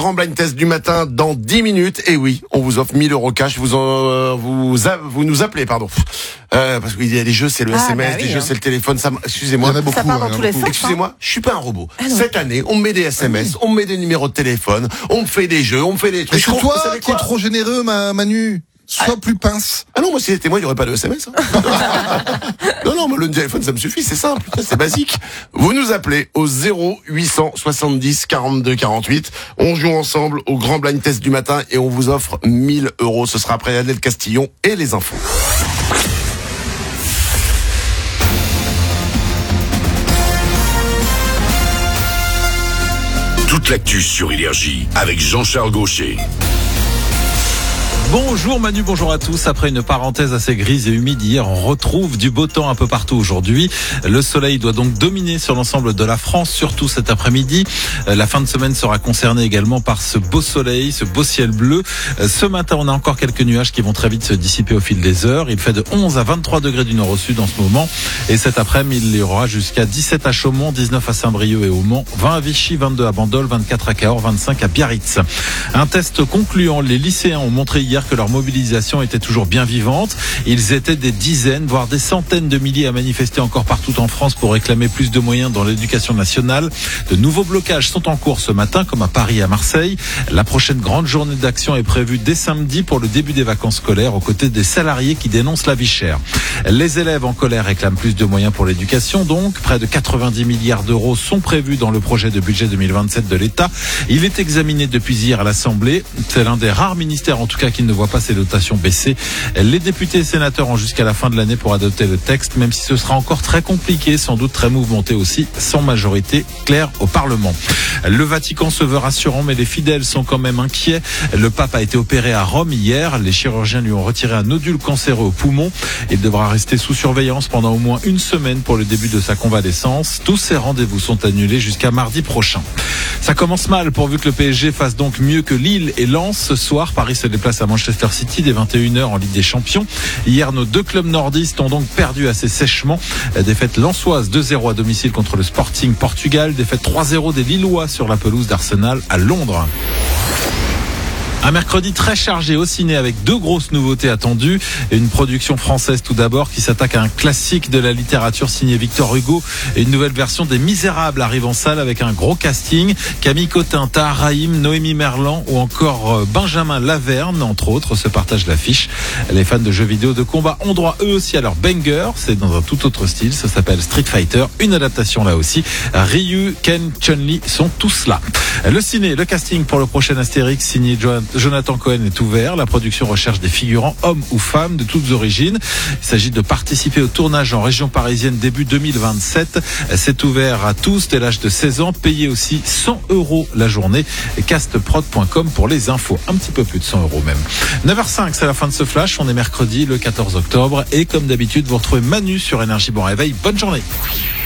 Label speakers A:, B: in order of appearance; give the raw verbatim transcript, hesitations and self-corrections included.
A: Grand blind test du matin dans dix minutes. Et oui, on vous offre mille euros cash. Vous, en, vous, a, vous nous appelez, pardon. Euh, parce qu'il y a des jeux, c'est le
B: ah,
A: S M S,
B: bah oui,
A: des
B: hein.
A: jeux, c'est le téléphone. Ça, excusez-moi.
C: Il y en a beaucoup,
B: ça part dans
C: hein,
B: tous les sens.
A: Excusez-moi,
B: hein.
A: je suis pas un robot.
B: Ah,
A: Cette année, on me met des S M S, on me met des numéros de téléphone, on me fait des jeux, on me fait des
C: Mais
A: trucs.
C: c'est
A: Vous
C: toi
A: savez
C: qui es
A: quoi
C: trop généreux, ma Manu. Sois plus pince.
A: Ah non, moi, si c'était moi, il n'y aurait pas de S M S. Hein. non, non, mais le téléphone, ça me suffit, c'est simple, c'est basique. Vous nous appelez au zéro huit cent soixante-dix quarante-deux quarante-huit. On joue ensemble au grand blind test du matin et on vous offre mille euros. Ce sera après Adèle Castillon et les infos.
D: Toute l'actu sur Énergie avec Jean-Charles Gaucher.
E: Bonjour Manu, bonjour à tous. Après une parenthèse assez grise et humide hier, on retrouve du beau temps un peu partout aujourd'hui. Le soleil doit donc dominer sur l'ensemble de la France, surtout cet après-midi. La fin de semaine sera concernée également par ce beau soleil, ce beau ciel bleu. Ce matin, on a encore quelques nuages qui vont très vite se dissiper au fil des heures. Il fait de onze à vingt-trois degrés du nord au sud en ce moment. Et cet après-midi, il y aura jusqu'à dix-sept à Chaumont, dix-neuf à Saint-Brieuc et au Mans, vingt à Vichy, vingt-deux à Bandol, vingt-quatre à Cahors, vingt-cinq à Biarritz. Un test concluant. Les lycéens ont montré hier que leur mobilisation était toujours bien vivante. Ils étaient des dizaines, voire des centaines de milliers à manifester encore partout en France pour réclamer plus de moyens dans l'éducation nationale. De nouveaux blocages sont en cours ce matin, comme à Paris et à Marseille. La prochaine grande journée d'action est prévue dès samedi pour le début des vacances scolaires, aux côtés des salariés qui dénoncent la vie chère. Les élèves en colère réclament plus de moyens pour l'éducation, donc près de quatre-vingt-dix milliards d'euros sont prévus dans le projet de budget deux mille vingt-sept de l'État. Il est examiné depuis hier à l'Assemblée. C'est l'un des rares ministères, en tout cas, qui ne voit pas ses dotations baisser. Les députés et sénateurs ont jusqu'à la fin de l'année pour adopter le texte, même si ce sera encore très compliqué, sans doute très mouvementé aussi, sans majorité claire au Parlement. Le Vatican se veut rassurant, mais les fidèles sont quand même inquiets. Le pape a été opéré à Rome hier. Les chirurgiens lui ont retiré un nodule cancéreux au poumon. Il devra rester sous surveillance pendant au moins une semaine pour le début de sa convalescence. Tous ses rendez-vous sont annulés jusqu'à mardi prochain. Ça commence mal pourvu que le P S G fasse donc mieux que Lille et Lens. Ce soir, Paris se déplace à Manchester City dès vingt et une heures en Ligue des Champions. Hier, nos deux clubs nordistes ont donc perdu assez sèchement. Défaite lensoise deux zéro à domicile contre le Sporting Portugal. Défaite trois zéro des Lillois sur la pelouse d'Arsenal à Londres. Un mercredi très chargé au ciné avec deux grosses nouveautés attendues. Une production française tout d'abord qui s'attaque à un classique de la littérature signé Victor Hugo. Et une nouvelle version des Misérables arrive en salle avec un gros casting. Camille Cotin, Tahar Rahim, Noémie Merlan ou encore Benjamin Laverne, entre autres, se partagent l'affiche. Les fans de jeux vidéo de combat ont droit eux aussi à leur banger. C'est dans un tout autre style. Ça s'appelle Street Fighter. Une adaptation là aussi. Ryu, Ken, Chun-Li sont tous là. Le ciné, le casting pour le prochain Astérix signé Jonathan Cohen est ouvert. La production recherche des figurants, hommes ou femmes, de toutes origines. Il s'agit de participer au tournage en région parisienne début deux mille vingt-sept. C'est ouvert à tous dès l'âge de seize ans. Payé aussi cent euros la journée. castprod point com pour les infos. Un petit peu plus de cent euros même. neuf heures cinq, c'est la fin de ce flash. On est mercredi le quatorze octobre. Et comme d'habitude, vous retrouvez Manu sur Énergie Bon Réveil. Bonne journée.